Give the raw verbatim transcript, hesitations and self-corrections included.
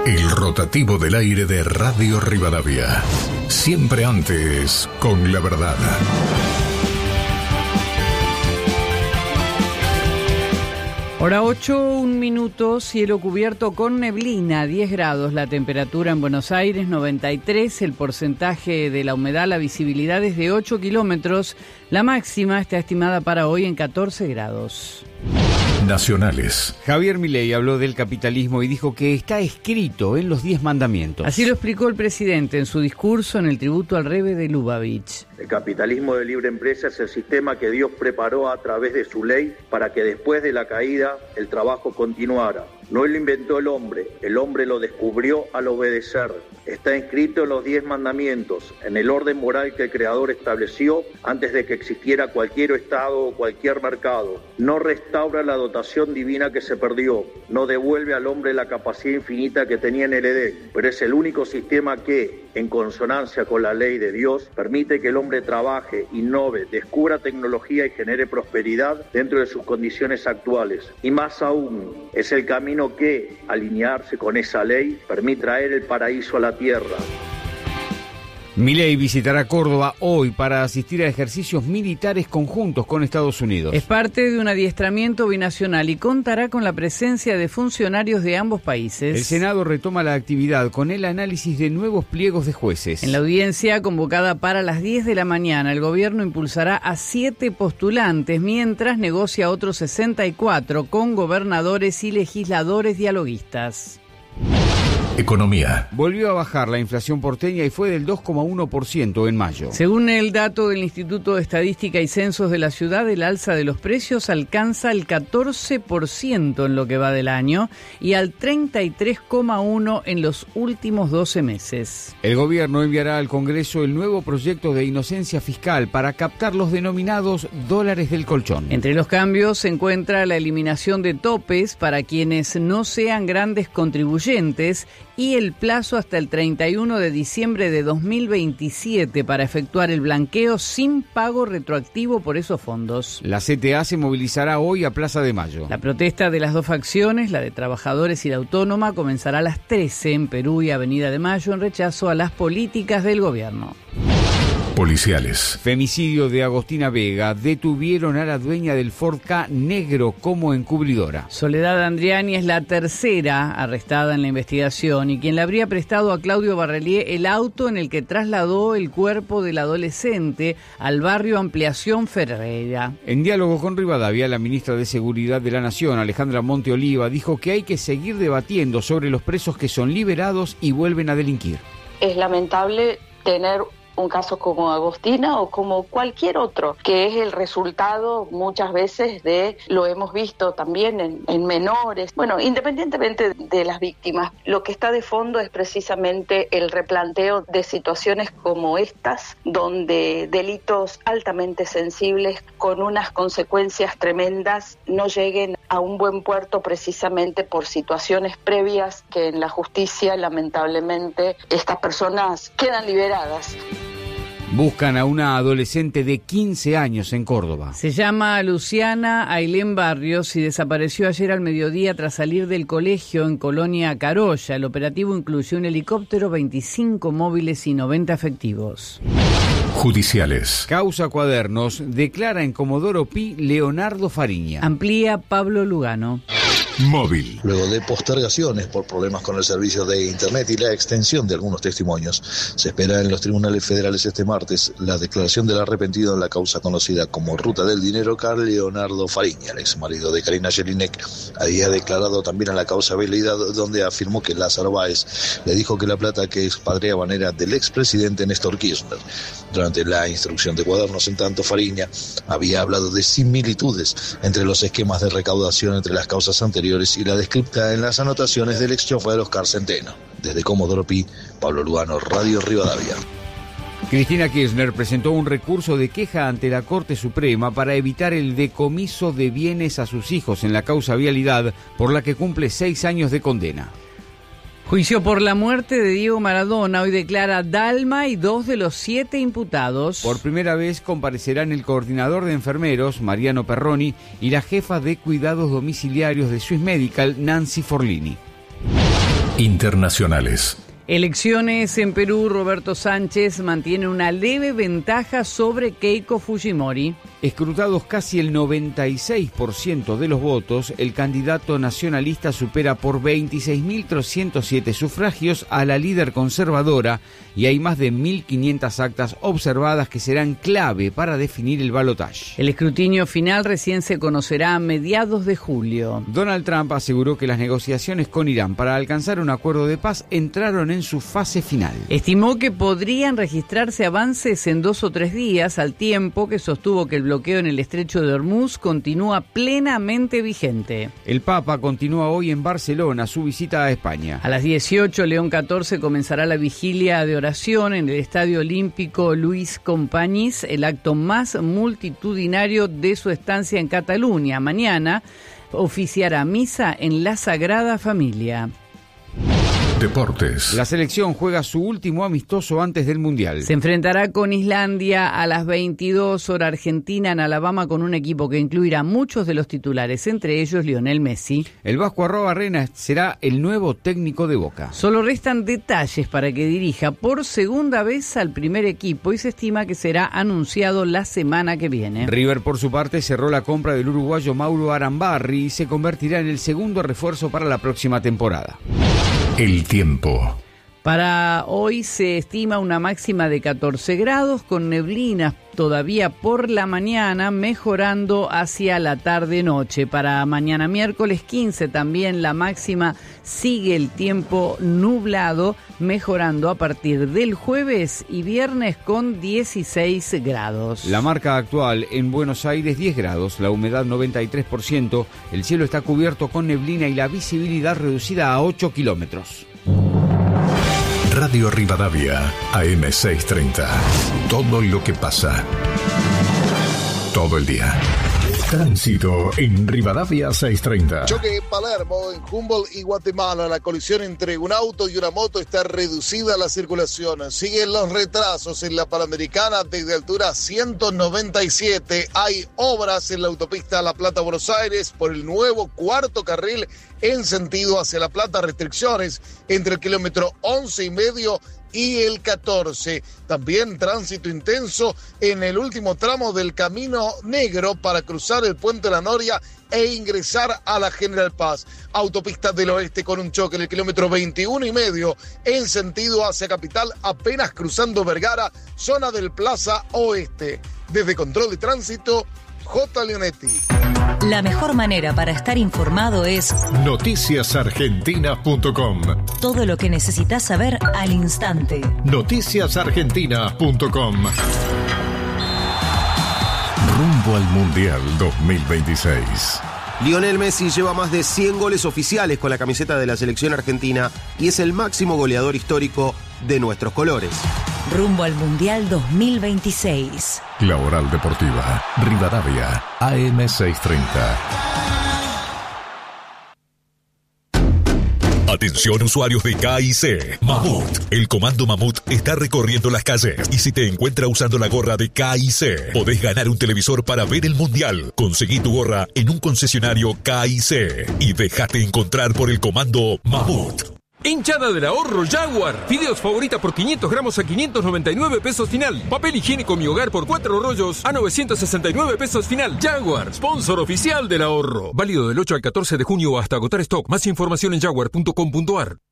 El rotativo del aire de Radio Rivadavia. Siempre antes con la verdad. Hora ocho, un minuto, cielo cubierto con neblina, diez grados, la temperatura en Buenos Aires, noventa y tres, el porcentaje de la humedad, la visibilidad es de ocho kilómetros, la máxima está estimada para hoy en catorce grados. Nacionales. Javier Milei habló del capitalismo y dijo que está escrito en los diez mandamientos. Así lo explicó el presidente en su discurso en el tributo al Rebbe de Lubavitch. El capitalismo de libre empresa es el sistema que Dios preparó a través de su ley para que después de la caída el trabajo continuara. No lo inventó el hombre, el hombre lo descubrió al obedecer. Está inscrito en los diez mandamientos, en el orden moral que el Creador estableció antes de que existiera cualquier Estado o cualquier mercado. No restaura la dotación divina que se perdió, no devuelve al hombre la capacidad infinita que tenía en el Edén, pero es el único sistema que, en consonancia con la ley de Dios, permite que el hombre trabaje, innove, descubra tecnología y genere prosperidad dentro de sus condiciones actuales. Y más aún, es el camino que, alinearse con esa ley, permite traer el paraíso a la tierra. Milei visitará Córdoba hoy para asistir a ejercicios militares conjuntos con Estados Unidos. Es parte de un adiestramiento binacional y contará con la presencia de funcionarios de ambos países. El Senado retoma la actividad con el análisis de nuevos pliegos de jueces. En la audiencia convocada para las diez de la mañana, el gobierno impulsará a siete postulantes, mientras negocia otros sesenta y cuatro con gobernadores y legisladores dialoguistas. Economía. Volvió a bajar la inflación porteña y fue del dos coma uno por ciento en mayo. Según el dato del Instituto de Estadística y Censos de la ciudad, el alza de los precios alcanza el catorce por ciento en lo que va del año y al treinta y tres coma uno por ciento en los últimos doce meses. El gobierno enviará al Congreso el nuevo proyecto de inocencia fiscal para captar los denominados dólares del colchón. Entre los cambios se encuentra la eliminación de topes para quienes no sean grandes contribuyentes y el plazo hasta el treinta y uno de diciembre de dos mil veintisiete para efectuar el blanqueo sin pago retroactivo por esos fondos. La C T A se movilizará hoy a Plaza de Mayo. La protesta de las dos facciones, la de trabajadores y la autónoma, comenzará a las trece en Perú y Avenida de Mayo en rechazo a las políticas del gobierno. Policiales. Femicidio de Agostina Vega. Detuvieron a la dueña del Ford Ka negro como encubridora. Soledad Andriani es la tercera arrestada en la investigación y quien le habría prestado a Claudio Barrelier el auto en el que trasladó el cuerpo del adolescente al barrio Ampliación Ferreira. En diálogo con Rivadavia, la ministra de Seguridad de la Nación, Alejandra Monte Oliva, dijo que hay que seguir debatiendo sobre los presos que son liberados y vuelven a delinquir. Es lamentable tener un caso como Agostina o como cualquier otro, que es el resultado muchas veces de, lo hemos visto también en, en menores, bueno, independientemente de las víctimas, lo que está de fondo es precisamente el replanteo de situaciones como estas, donde delitos altamente sensibles con unas consecuencias tremendas no lleguen a un buen puerto precisamente por situaciones previas que en la justicia lamentablemente estas personas quedan liberadas. Buscan a una adolescente de quince años en Córdoba. Se llama Luciana Ailén Barrios y desapareció ayer al mediodía tras salir del colegio en Colonia Carolla. El operativo incluyó un helicóptero, veinticinco móviles y noventa efectivos. Judiciales. Causa Cuadernos declara en Comodoro Pi Leonardo Fariña. Amplía Pablo Lugano. Móvil. Luego de postergaciones por problemas con el servicio de Internet y la extensión de algunos testimonios, se espera en los tribunales federales este martes la declaración del arrepentido en la causa conocida como Ruta del Dinero, Carl Leonardo Fariña. El ex marido de Karina Jelinek había declarado también en la causa Veleidad, donde afirmó que Lázaro Báez le dijo que la plata que expadreaban era del expresidente Néstor Kirchner. Durante la instrucción de Cuadernos, en tanto, Fariña había hablado de similitudes entre los esquemas de recaudación entre las causas anteriores y la descripta en las anotaciones del ex chofer Oscar Centeno. Desde Comodoro Pi, Pablo Lugano, Radio Rivadavia. Cristina Kirchner presentó un recurso de queja ante la Corte Suprema para evitar el decomiso de bienes a sus hijos en la causa Vialidad, por la que cumple seis años de condena. Juicio por la muerte de Diego Maradona. Hoy declara Dalma y dos de los siete imputados. Por primera vez comparecerán el coordinador de enfermeros, Mariano Perroni, y la jefa de cuidados domiciliarios de Swiss Medical, Nancy Forlini. Internacionales. Elecciones en Perú. Roberto Sánchez mantiene una leve ventaja sobre Keiko Fujimori. Escrutados casi el noventa y seis por ciento de los votos, el candidato nacionalista supera por veintiséis mil trescientos siete sufragios a la líder conservadora y hay más de mil quinientas actas observadas que serán clave para definir el balotaje. El escrutinio final recién se conocerá a mediados de julio. Donald Trump aseguró que las negociaciones con Irán para alcanzar un acuerdo de paz entraron en su fase final. Estimó que podrían registrarse avances en dos o tres días, al tiempo que sostuvo que el bloqueo en el estrecho de Hormuz continúa plenamente vigente. El Papa continúa hoy en Barcelona su visita a España. A las dieciocho, León catorce comenzará la vigilia de oración en el Estadio Olímpico Luis Companys, el acto más multitudinario de su estancia en Cataluña. Mañana oficiará misa en la Sagrada Familia. Deportes. La selección juega su último amistoso antes del Mundial. Se enfrentará con Islandia a las veintidós hora Argentina en Alabama con un equipo que incluirá muchos de los titulares, entre ellos Lionel Messi. El Vasco Arrobarrena será el nuevo técnico de Boca. Solo restan detalles para que dirija por segunda vez al primer equipo y se estima que será anunciado la semana que viene. River, por su parte, cerró la compra del uruguayo Mauro Arambarri y se convertirá en el segundo refuerzo para la próxima temporada. El tiempo. Para hoy se estima una máxima de catorce grados con neblinas todavía por la mañana, mejorando hacia la tarde-noche. Para mañana miércoles quince también la máxima sigue el tiempo nublado, mejorando a partir del jueves y viernes con dieciséis grados. La marca actual en Buenos Aires diez grados, la humedad noventa y tres por ciento, el cielo está cubierto con neblina y la visibilidad reducida a ocho kilómetros. Radio Rivadavia, A M seiscientos treinta. Todo lo que pasa. Todo el día. Tránsito en Rivadavia seiscientos treinta. Choque en Palermo, en Humboldt y Guatemala. La colisión entre un auto y una moto está reducida a la circulación. Siguen los retrasos en la Panamericana desde altura ciento noventa y siete. Hay obras en la autopista La Plata-Buenos Aires por el nuevo cuarto carril en sentido hacia La Plata. Restricciones entre el kilómetro once y medio y el catorce. También tránsito intenso en el último tramo del Camino Negro para cruzar el Puente La Noria e ingresar a la General Paz. Autopista del Oeste con un choque en el kilómetro veintiuno y medio en sentido hacia Capital, apenas cruzando Vergara, zona del Plaza Oeste. Desde Control de Tránsito, J. Leonetti. La mejor manera para estar informado es noticias argentinas punto com. Todo lo que necesitas saber al instante. noticias argentinas punto com. Rumbo al Mundial dos mil veintiséis. Lionel Messi lleva más de cien goles oficiales con la camiseta de la selección argentina y es el máximo goleador histórico de nuestros colores. Rumbo al Mundial dos mil veintiséis. La Oral Deportiva, Rivadavia, A M seiscientos treinta. Atención usuarios de K I C. Mamut. El comando Mamut está recorriendo las calles y si te encuentra usando la gorra de K I C, podés ganar un televisor para ver el Mundial. Conseguí tu gorra en un concesionario K I C y déjate encontrar por el comando Mamut. Hinchada del ahorro Jaguar. Fideos favorita por quinientos gramos a quinientos noventa y nueve pesos final. Papel higiénico Mi Hogar por cuatro rollos a novecientos sesenta y nueve pesos final. Jaguar, sponsor oficial del ahorro. Válido del ocho al catorce de junio hasta agotar stock. Más información en jaguar punto com punto ar.